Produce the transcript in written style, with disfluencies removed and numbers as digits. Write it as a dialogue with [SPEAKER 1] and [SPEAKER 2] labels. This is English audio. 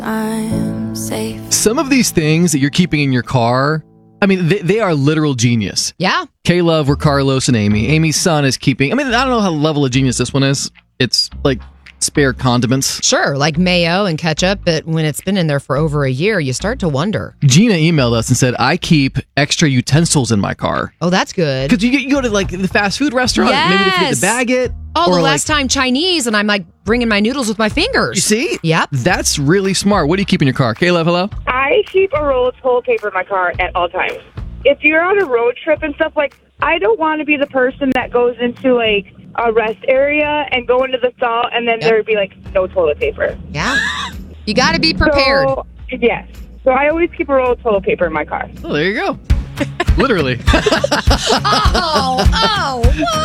[SPEAKER 1] I'm safe.
[SPEAKER 2] Some of these things that you're keeping in your car, I mean, they are literal genius.
[SPEAKER 3] Yeah.
[SPEAKER 2] K-Love, were Carlos and Amy. Amy's son is keeping, I mean, I don't know how level of genius this one is. It's like spare condiments.
[SPEAKER 3] Sure, like mayo and ketchup, but when it's been in there for over a year, you start to wonder.
[SPEAKER 2] Gina emailed us and said, I keep extra utensils in my car.
[SPEAKER 3] Oh, that's good.
[SPEAKER 2] Because you go to like the fast food restaurant, maybe they forget to bag it.
[SPEAKER 3] Oh,
[SPEAKER 2] or
[SPEAKER 3] the last time Chinese, and I'm like bringing my noodles with my fingers.
[SPEAKER 2] You see?
[SPEAKER 3] Yep.
[SPEAKER 2] That's really smart. What do you keep in your car? K-Love, hello?
[SPEAKER 4] I keep a roll of toilet paper in my car at all times. If you're on a road trip and stuff, like, I don't want to be the person that goes into, like, a rest area and go into the stall and then there would be, like, no toilet paper.
[SPEAKER 3] Yeah. You got to be prepared.
[SPEAKER 4] So, yes. So I always keep a roll of toilet paper in my car.
[SPEAKER 2] Oh, there you go. Literally.
[SPEAKER 3] Oh,